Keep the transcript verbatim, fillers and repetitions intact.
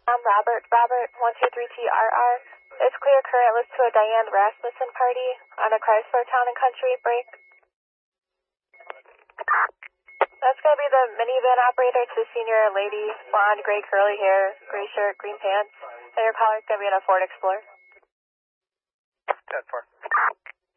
I'm Robert, Robert, one two three T R R. It's clear current list to a Diane Rasmussen party on a Chrysler Town and Country break. That's going to be the minivan operator to the senior lady, blonde, gray curly hair, gray shirt, green pants, and your caller's going to be in a Ford Explorer. ten four.